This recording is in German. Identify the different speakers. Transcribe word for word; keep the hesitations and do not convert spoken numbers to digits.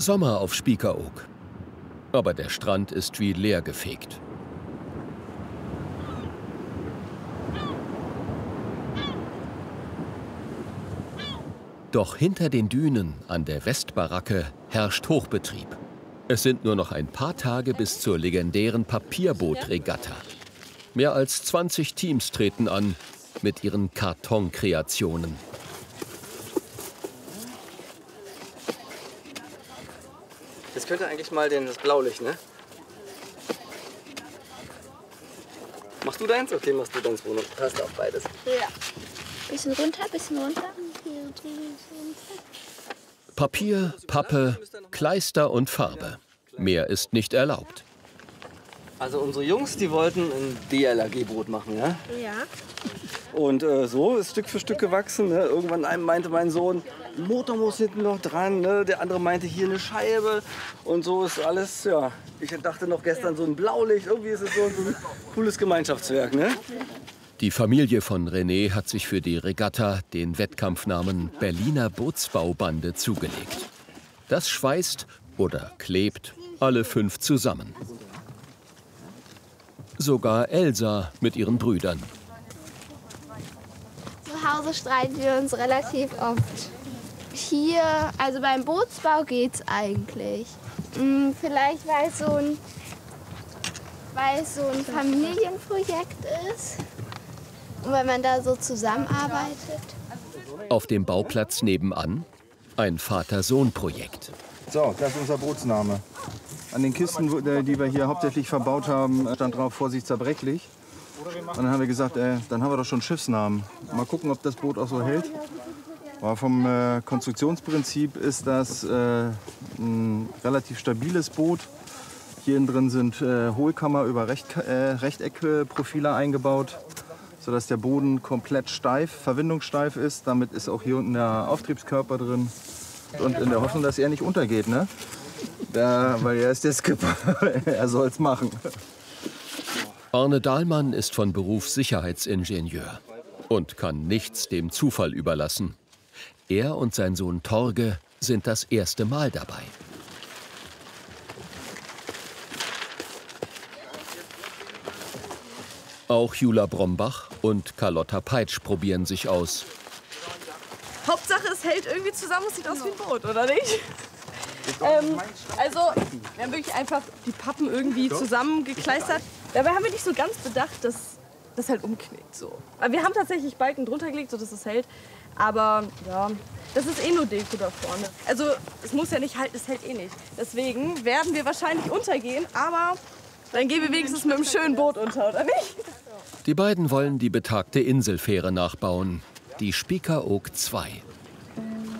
Speaker 1: Sommer auf Spiekeroog. Aber der Strand ist wie leer gefegt. Doch hinter den Dünen an der Westbaracke herrscht Hochbetrieb. Es sind nur noch ein paar Tage bis zur legendären Papierboot-Regatta. Mehr als zwanzig Teams treten an mit ihren Kartonkreationen.
Speaker 2: Das könnte eigentlich mal den, das Blaulicht, ne? Machst du deins? Okay, machst du deins, Bruno. Du hast auch beides.
Speaker 3: Ja. Bisschen runter, bisschen runter.
Speaker 1: Papier, Pappe, Kleister und Farbe. Mehr ist nicht erlaubt.
Speaker 2: Also unsere Jungs, die wollten ein D L R G-Boot machen, ja?
Speaker 3: Ja.
Speaker 2: Und äh, so ist Stück für Stück gewachsen. Ne? Irgendwann einem meinte mein Sohn, ein Motor muss hinten noch dran. Ne? Der andere meinte hier eine Scheibe. Und so ist alles, ja. Ich dachte noch gestern so ein Blaulicht. Irgendwie ist es so ein cooles Gemeinschaftswerk, ne?
Speaker 1: Die Familie von René hat sich für die Regatta den Wettkampfnamen Berliner Bootsbaubande zugelegt. Das schweißt oder klebt alle fünf zusammen. Sogar Elsa mit ihren Brüdern.
Speaker 3: Zu Hause streiten wir uns relativ oft. Hier, also beim Bootsbau geht's eigentlich. Hm, vielleicht weil es so ein, weil es so ein Familienprojekt ist. Und wenn man da so zusammenarbeitet.
Speaker 1: Auf dem Bauplatz nebenan ein Vater-Sohn-Projekt.
Speaker 4: So, das ist unser Bootsname. An den Kisten, die wir hier hauptsächlich verbaut haben, stand drauf Vorsicht zerbrechlich. Und dann haben wir gesagt, äh, dann haben wir doch schon Schiffsnamen. Mal gucken, ob das Boot auch so hält. Aber vom äh, Konstruktionsprinzip ist das äh, ein relativ stabiles Boot. Hier innen drin sind äh, Hohlkammer über Recht, äh, Rechteckprofile eingebaut, sodass der Boden komplett steif, verwindungssteif ist. Damit ist auch hier unten der Auftriebskörper drin. Und in der Hoffnung, dass er nicht untergeht, ne? Da, weil er ist der Skipper. Er soll's machen.
Speaker 1: Arne Dahlmann ist von Beruf Sicherheitsingenieur und kann nichts dem Zufall überlassen. Er und sein Sohn Torge sind das erste Mal dabei. Auch Jula Brombach und Carlotta Peitsch probieren sich aus.
Speaker 5: Hauptsache, es hält irgendwie zusammen, es sieht aus wie ein Boot, oder nicht? Ähm, also, wir haben wirklich einfach die Pappen irgendwie zusammengekleistert. Dabei haben wir nicht so ganz bedacht, dass das halt umknickt. So. Aber wir haben tatsächlich Balken drunter gelegt, sodass es hält. Aber ja, das ist eh nur Deko da vorne. Also, es muss ja nicht halten, es hält eh nicht. Deswegen werden wir wahrscheinlich untergehen, aber dann gehen wir wenigstens mit einem schönen Boot unter, oder nicht?
Speaker 1: Die beiden wollen die betagte Inselfähre nachbauen, die Spiekeroog zwei.